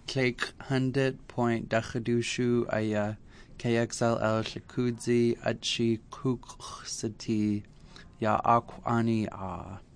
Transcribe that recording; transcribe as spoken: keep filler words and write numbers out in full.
Clake hundred point Dachadushu Aya K X L L Shakudzi Achi Kuksati Ya Akwani A.